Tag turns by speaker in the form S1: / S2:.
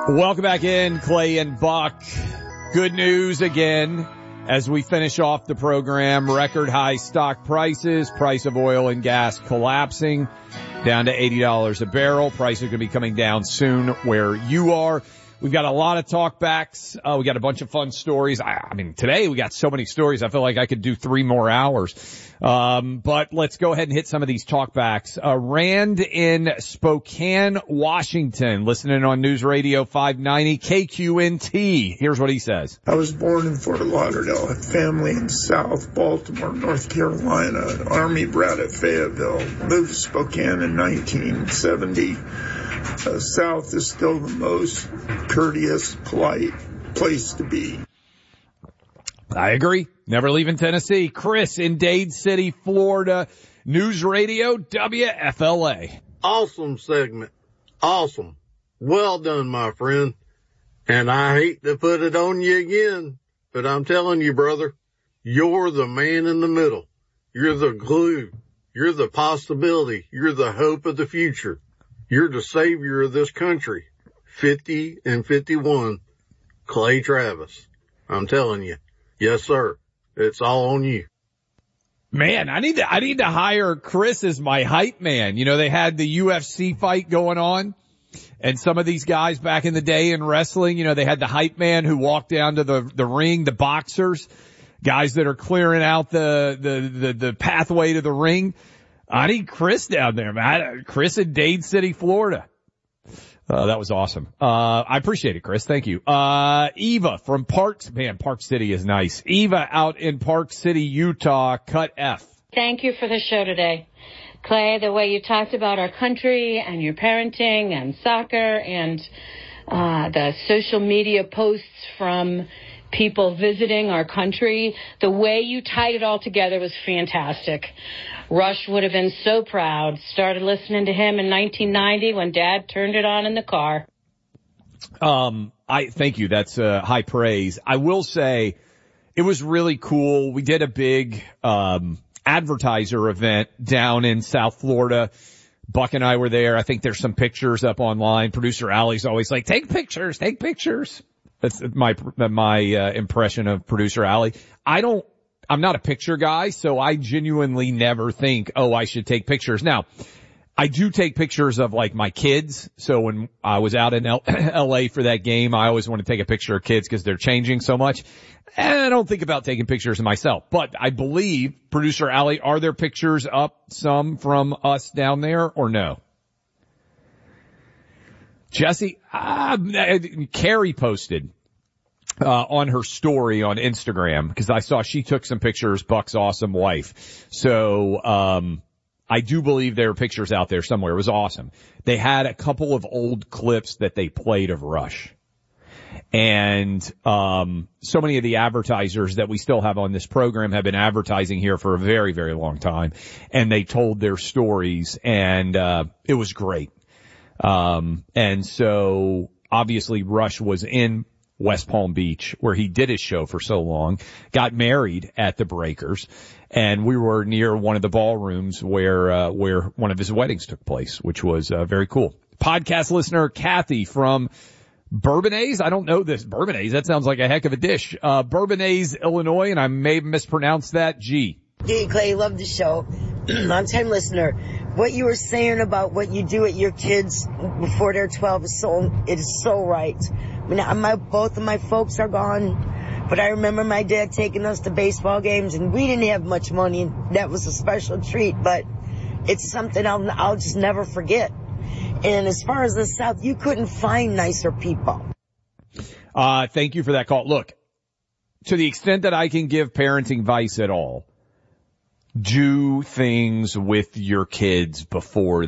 S1: Welcome back in, Clay and Buck. Good news again as we finish off the program. Record high stock prices, price of oil and gas collapsing down to $80 a barrel. Prices are going to be coming down soon where you are. We've got a lot of talkbacks. We got a bunch of fun stories. I mean, today we got so many stories. I feel like I could do 3 more hours. But let's go ahead and hit some of these talkbacks. Rand in Spokane, Washington, listening on News Radio 590 KQNT. Here's what he says.
S2: I was born in Fort Lauderdale, had family in South Baltimore, North Carolina, Army brat at Fayetteville, moved to Spokane in 1970. South is still the most courteous, polite place to be.
S1: I agree. Never leaving Tennessee. Chris in Dade City, Florida, News Radio WFLA.
S3: Awesome segment. Awesome. Well done, my friend. And I hate to put it on you again, but I'm telling you, brother, you're the man in the middle. You're the glue. You're the possibility. You're the hope of the future. You're the savior of this country. 50 and 51, Clay Travis. I'm telling you. Yes, sir. It's all on you.
S1: Man, I need to hire Chris as my hype man. You know, they had the UFC fight going on, and some of these guys back in the day in wrestling, you know, they had the hype man who walked down to the ring, the boxers, guys that are clearing out the pathway to the ring. I need Chris down there, man. Chris in Dade City, Florida. That was awesome. I appreciate it, Chris. Thank you. Eva from Park City is nice. Eva out in Park City, Utah, cut F.
S4: Thank you for the show today. Clay, the way you talked about our country and your parenting and soccer and, the social media posts from people visiting our country, the way you tied it all together was fantastic. Rush would have been so proud. Started listening to him in 1990 when Dad turned it on in the car.
S1: I thank you. That's high praise. I will say it was really cool. We did a big advertiser event down in South Florida. Buck and I were there. I think there's some pictures up online. Producer Allie's always like, take pictures. That's my impression of Producer Allie. I'm not a picture guy, so I genuinely never think, oh, I should take pictures. Now, I do take pictures of like my kids. So when I was out in LA for that game, I always want to take a picture of kids because they're changing so much. And I don't think about taking pictures of myself, but I believe, Producer Allie, are there pictures up some from us down there or no? Jesse, Carrie posted on her story on Instagram, because I saw she took some pictures, Buck's awesome wife. So, I do believe there are pictures out there somewhere. It was awesome. They had a couple of old clips that they played of Rush. And, so many of the advertisers that we still have on this program have been advertising here for a very, very long time. And they told their stories, and, it was great. And so obviously Rush was in West Palm Beach, where he did his show for so long, got married at the Breakers, and we were near one of the ballrooms where one of his weddings took place, which was very cool. Podcast listener Kathy from Bourbonnais. I don't know this. Bourbonnais, that sounds like a heck of a dish. Bourbonnais, Illinois, and I may have mispronounced that. G.
S5: Hey, Clay, love the show. Long-time listener. What you were saying about what you do at your kids before they're 12 is so right. I mean, both of my folks are gone, but I remember my dad taking us to baseball games, and we didn't have much money. That was a special treat, but it's something I'll just never forget. And as far as the South, you couldn't find nicer people.
S1: Thank you for that call. Look, to the extent that I can give parenting advice at all, do things with your kids before